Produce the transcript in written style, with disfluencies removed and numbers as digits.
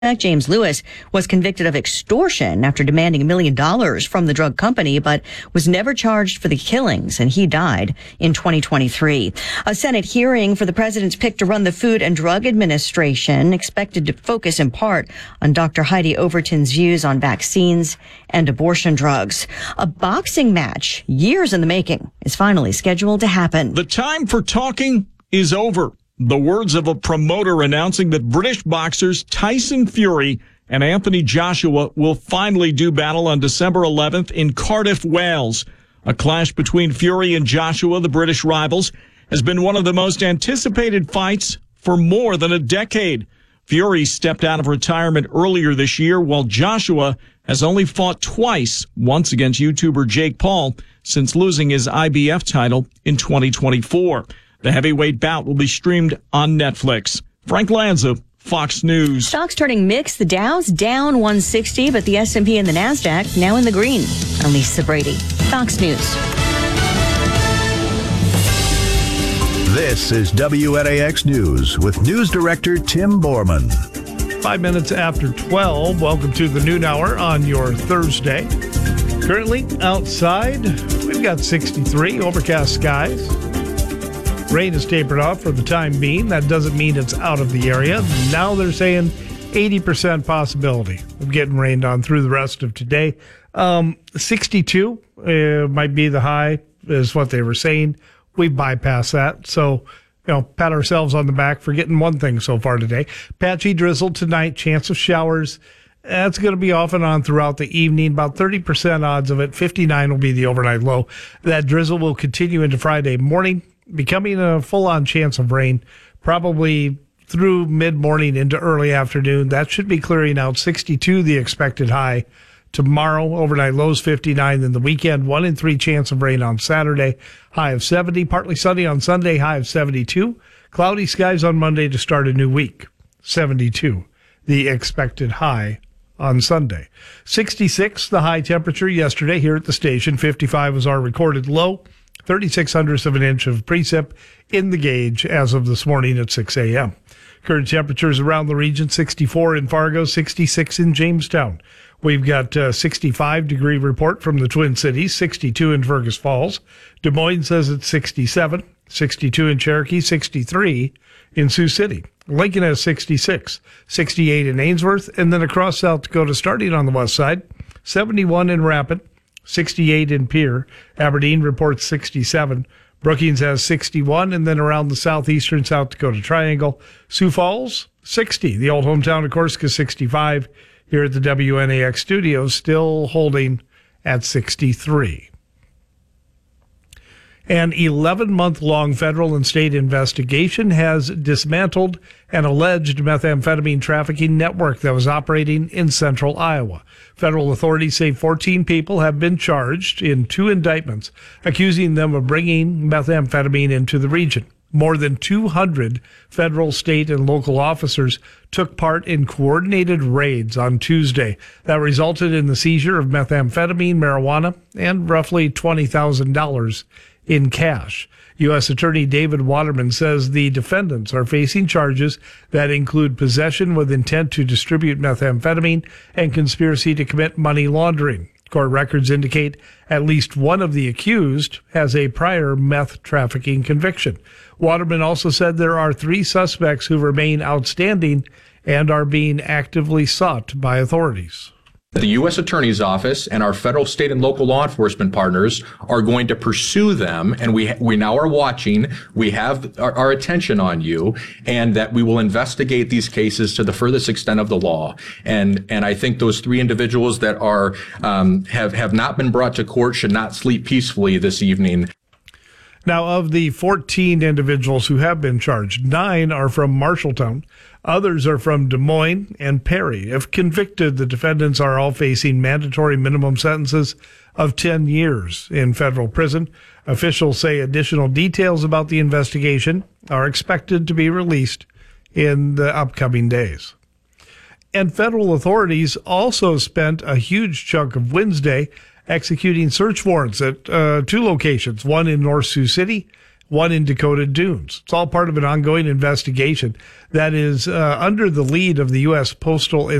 James Lewis was convicted of extortion after demanding $1 million from the drug company, but was never charged for the killings, and he died in 2023. A Senate hearing for the president's pick to run the Food and Drug Administration expected to focus in part on Dr. Heidi Overton's views on vaccines and abortion drugs. A boxing match, years in the making, is finally scheduled to happen. The time for talking is over. The words of a promoter announcing that British boxers Tyson Fury and Anthony Joshua will finally do battle on December 11th in Cardiff, Wales. A clash between Fury and Joshua, the British rivals, has been one of the most anticipated fights for more than a decade. Fury stepped out of retirement earlier this year, while Joshua has only fought twice, once against YouTuber Jake Paul, since losing his IBF title in 2024. The heavyweight bout will be streamed on Netflix. Frank Lanza, Fox News. Stocks turning mixed. The Dow's down 160, but the S&P and the NASDAQ now in the green. I'm Lisa Brady, Fox News. This is WNAX News with News Director Tim Borman. 5 minutes after 12. Welcome to the noon hour on your Thursday. Currently outside, we've got 63, overcast skies. Rain is tapered off for the time being. That doesn't mean it's out of the area. Now they're saying 80% possibility of getting rained on through the rest of today. 62 might be the high, is what they were saying. We bypassed that. So, pat ourselves on the back for getting one thing so far today. Patchy drizzle tonight, chance of showers. That's going to be off and on throughout the evening. About 30% odds of it. 59 will be the overnight low. That drizzle will continue into Friday morning, becoming a full-on chance of rain, probably through mid-morning into early afternoon. That should be clearing out. 62, the expected high. Tomorrow, overnight lows 59. Then the weekend, 1 in 3 chance of rain on Saturday, high of 70. Partly sunny on Sunday, high of 72. Cloudy skies on Monday to start a new week, 72. The expected high on Sunday. 66, the high temperature yesterday here at the station. 55 was our recorded low. 36 of an inch of precip in the gauge as of this morning at 6 a.m. Current temperatures around the region, 64 in Fargo, 66 in Jamestown. We've got a 65-degree report from the Twin Cities, 62 in Fergus Falls. Des Moines says it's 67, 62 in Cherokee, 63 in Sioux City. Lincoln has 66, 68 in Ainsworth, and then across South Dakota, starting on the west side, 71 in Rapid, 68 in Pierre. Aberdeen reports 67. Brookings has 61, and then around the southeastern South Dakota Triangle, Sioux Falls, 60. The old hometown of Corsica, 65. Here at the WNAX studios, still holding at 63. An 11-month-long federal and state investigation has dismantled an alleged methamphetamine trafficking network that was operating in central Iowa. Federal authorities say 14 people have been charged in 2 indictments, accusing them of bringing methamphetamine into the region. More than 200 federal, state, and local officers took part in coordinated raids on Tuesday that resulted in the seizure of methamphetamine, marijuana, and roughly $20,000 in cash. U.S. Attorney David Waterman says the defendants are facing charges that include possession with intent to distribute methamphetamine and conspiracy to commit money laundering. Court records indicate at least one of the accused has a prior meth trafficking conviction. Waterman also said there are 3 suspects who remain outstanding and are being actively sought by authorities. The U.S. Attorney's Office and our federal, state, and local law enforcement partners are going to pursue them, and we now are watching. We have our attention on you, and that we will investigate these cases to the furthest extent of the law. And I think those 3 individuals that are have not been brought to court should not sleep peacefully this evening. Now, of the 14 individuals who have been charged, 9 are from Marshalltown. Others are from Des Moines and Perry. If convicted, the defendants are all facing mandatory minimum sentences of 10 years in federal prison. Officials say additional details about the investigation are expected to be released in the upcoming days. And federal authorities also spent a huge chunk of Wednesday executing search warrants at 2 locations, one in North Sioux City, one in Dakota Dunes. It's all part of an ongoing investigation that is under the lead of the U.S. Postal